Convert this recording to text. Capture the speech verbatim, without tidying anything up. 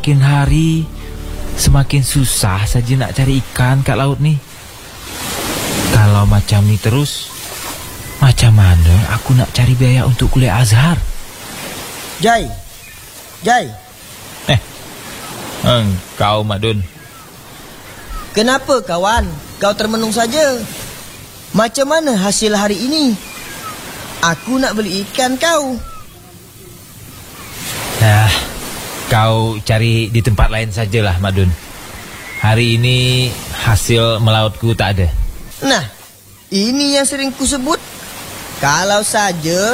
semakin hari semakin susah saja nak cari ikan kat laut ni. Kalau macam ni terus, macam mana aku nak cari biaya untuk kuliah Azhar? Jai, Jai. Eh, engkau Mak Dun. Kenapa kawan? Kau termenung saja. Macam mana hasil hari ini? Aku nak beli ikan kau. Nah, kau cari di tempat lain sajalah Mak Dun. Hari ini hasil melautku tak ada. Nah, ini yang sering ku sebut. Kalau saja